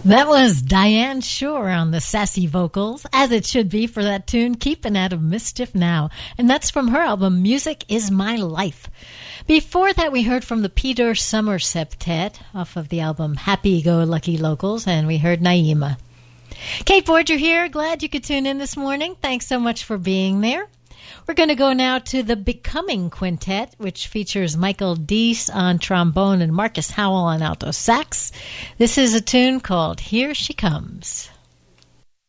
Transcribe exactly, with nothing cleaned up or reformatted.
That was Diane Shore on the sassy vocals, as it should be for that tune, Keeping Out of Mischief Now. And that's from her album, Music Is My Life. Before that, we heard from the Peter Summer Septet off of the album Happy Go Lucky Locals, and we heard Naima. Kate Borger here. Glad you could tune in this morning. Thanks so much for being there. We're going to go now to the Becoming Quintet, which features Michael Deese on trombone and Marcus Howell on alto sax. This is a tune called Here She Comes.